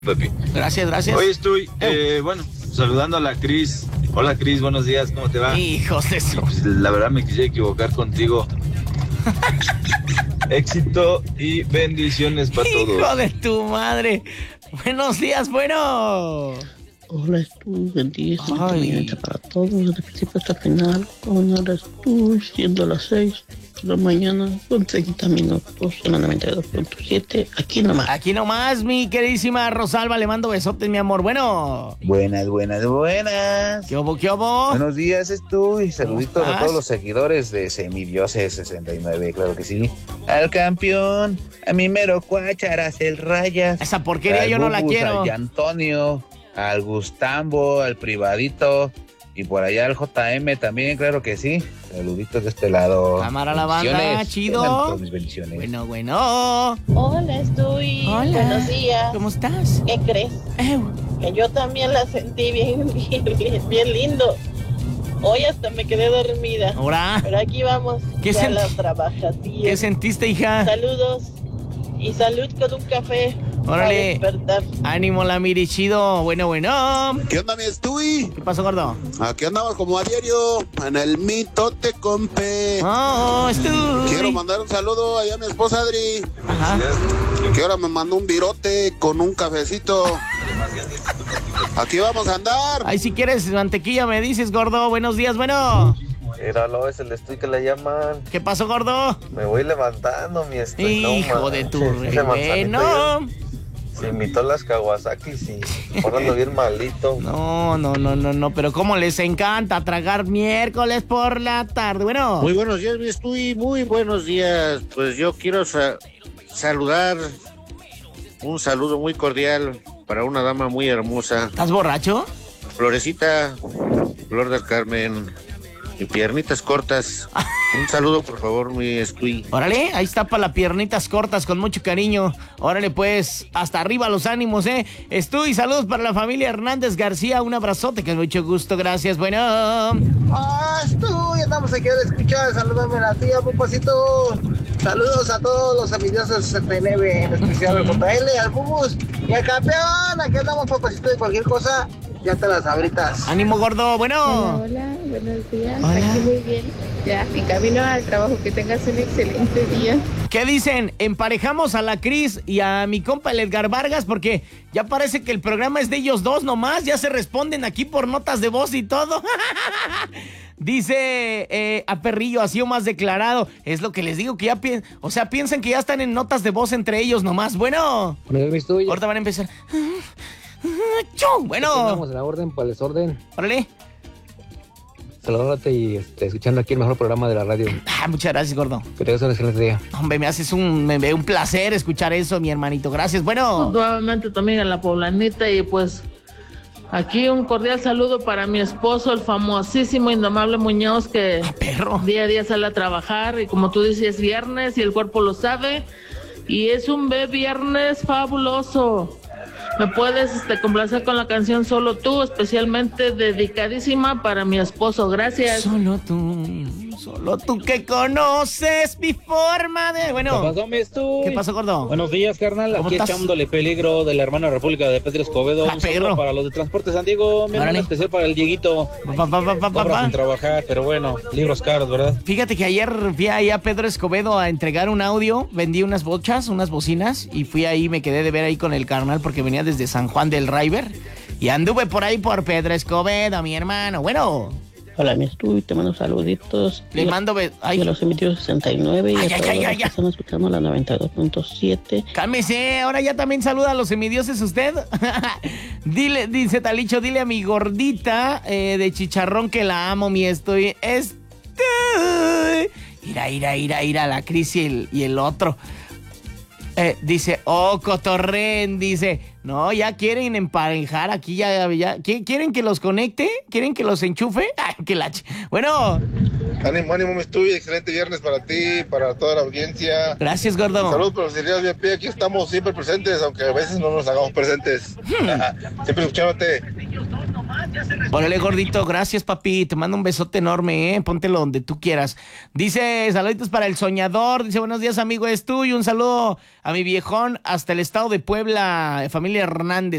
Pepi. Gracias. Hoy estoy, saludando a la Cris. Hola Cris, buenos días, ¿cómo te va? Hijos de eso. Pues, la verdad me quise equivocar contigo. Éxito y bendiciones para todos. Hijo de tu madre. Buenos días, bueno. Hola, estoy bendiciones para todos, desde principio hasta final. Ahora estoy siendo las 6 de la mañana con 30 minutos en la 92.7. Aquí nomás. Aquí nomás, mi queridísima Rosalba, le mando besotes, mi amor. Bueno. Buenas. ¿Qué hubo? Buenos días, y saluditos a todos los seguidores de Semidioses 69, claro que sí. Al campeón, a mi mero Cuácharas, el Rayas. Esa porquería yo no la quiero. Al Antonio, al Gustambo, al Privadito y por allá al JM también, claro que sí. Saluditos de este lado. Cámara la banda, chido. Mis bendiciones. Bueno. Hola, estoy. Hola. Buenos días. ¿Cómo estás? ¿Qué crees? Que yo también la sentí bien lindo. Hoy hasta me quedé dormida. ¿Ahora? Pero aquí vamos. ¿Qué ya la trabajadilla. ¿Qué sentiste, hija? Saludos. Y salud con un café. Órale. Para despertar. Ánimo, la miri, chido. Bueno. ¿Qué onda, mi Estuy? ¿Qué pasó, gordo? Aquí andamos como a diario, en el mitote compe. Estuy. Quiero mandar un saludo allá a mi esposa Adri. Ajá. Que ahora me mandó un virote con un cafecito. Aquí vamos a andar. Ahí si quieres mantequilla me dices, gordo. Buenos días, bueno. Míralo, es el Estuy que le llaman. ¿Qué pasó, gordo? Me voy levantando, mi Estuy. Hijo de tu bueno. Se invitó las Kawasaki, sí. Ando bien malito. No, pero cómo les encanta tragar miércoles por la tarde. Bueno. Muy buenos días, mi Estuy. Muy buenos días. Pues yo quiero saludar. Un saludo muy cordial para una dama muy hermosa. ¿Estás borracho? Florecita, Flor del Carmen. Y piernitas cortas. Un saludo, por favor, mi Estuy. Órale, ahí está para las piernitas cortas, con mucho cariño. Órale, pues, hasta arriba los ánimos, Estuy, saludos para la familia Hernández García. Un abrazote, con mucho gusto, gracias, bueno. Estuy, andamos aquí a escuchar. Saludame a la tía, Pupacito. Saludos a todos los envidiosos 69, en especial al JL, al Bubus y al campeón. Aquí andamos, Pupacito, de cualquier cosa. Ya te las abritas. Ánimo, gordo, bueno. Hola, buenos días. Hola. Aquí muy bien. Ya, en camino al trabajo. Que tengas un excelente día. ¿Qué dicen? Emparejamos a la Cris y a mi compa el Edgar Vargas porque ya parece que el programa es de ellos dos nomás. Ya se responden aquí por notas de voz y todo. Dice a Perrillo, así o más declarado. Es lo que les digo, que ya piensan que ya están en notas de voz entre ellos nomás. Bueno. Ahorita van a empezar. Bueno. Estamos en la orden para el desorden. Órale. Saludándote y escuchando aquí el mejor programa de la radio. Muchas gracias, gordo. Que tengas un excelente día. Hombre, me ve un placer escuchar eso, mi hermanito. Gracias, bueno. Nuevamente también a la poblanita y pues aquí un cordial saludo para mi esposo, el famosísimo Indomable Muñoz, que día a día sale a trabajar y como tú dices, es viernes y el cuerpo lo sabe y es un viernes fabuloso. ¿Me puedes complacer con la canción Solo Tú, especialmente dedicadísima para mi esposo? Gracias. Solo tú que conoces mi forma de... Bueno. ¿Qué pasó, gordo? Buenos días, carnal. Aquí echándole peligro de la hermana República de Pedro Escobedo. Un saludo para los de Transporte San Diego. Mi hermano especial para el Dieguito. Ahora sin trabajar, pero bueno, libros caros, ¿verdad? Fíjate que ayer fui ahí a Pedro Escobedo a entregar un audio. Vendí unas bochas, unas bocinas. Y fui ahí, me quedé de ver ahí con el carnal porque venía desde San Juan del River. Y anduve por ahí por Pedro Escobedo, mi hermano. Bueno. Hola, mi Estuy, te mando saluditos. Le mando... Yo los emitió 69 y a todos los que están escuchando la 92.7. Cálmese, ahora ya también saluda a los semidioses usted. Dice Talicho, dile a mi gordita de chicharrón que la amo, mi Estuy. Ira, la Cris y el otro. Dice, cotorren, dice, no, ya quieren emparejar aquí, ya, ¿quieren que los conecte? ¿Quieren que los enchufe? Bueno. Ánimo, mi Estuy, excelente viernes para ti, para toda la audiencia. Gracias, gordo. Saludos para los serios VIP, aquí estamos siempre presentes, aunque a veces no nos hagamos presentes. Siempre escuchándote. Órale, gordito, gracias, papi. Te mando un besote enorme, póntelo donde tú quieras. Dice, saluditos para el soñador. Dice, buenos días, amigo, es tuyo. Un saludo a mi viejón hasta el estado de Puebla, familia Hernández.